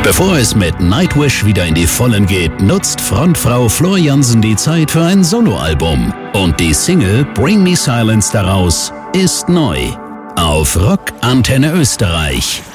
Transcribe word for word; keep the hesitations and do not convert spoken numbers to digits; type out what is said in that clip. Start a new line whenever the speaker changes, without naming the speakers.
Bevor es mit Nightwish wieder in die Vollen geht, nutzt Frontfrau Floor Jansen die Zeit für ein Soloalbum. Und die Single Bring Me Silence daraus ist neu. Auf Rock Antenne Österreich.